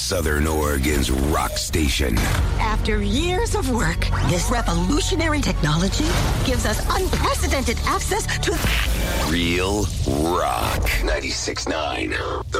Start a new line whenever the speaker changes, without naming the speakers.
Southern Oregon's rock station.
After years of work, this revolutionary technology gives us unprecedented access to
Real rock. 96.9.